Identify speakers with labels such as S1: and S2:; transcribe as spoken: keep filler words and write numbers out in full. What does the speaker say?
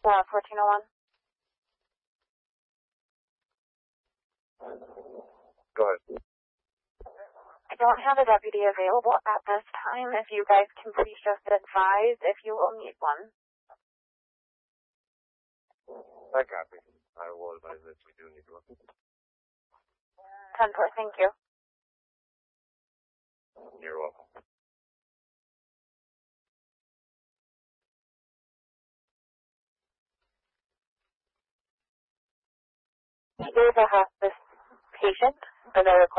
S1: Uh, fourteen oh one.
S2: Go ahead.
S1: I don't have a deputy available at this time. If you guys can please just advise if you will need one.
S2: I copy. I will advise if we do need one.
S1: ten four, thank you.
S2: You're welcome.
S1: There's a hospice patient for the